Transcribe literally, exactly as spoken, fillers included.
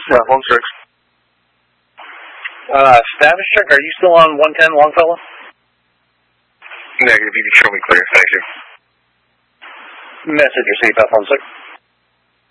Yeah, one six. Uh, status check, are you still on one ten Longfellow? Negative, you can show me clear, thank you. Message your seatbelt, one six.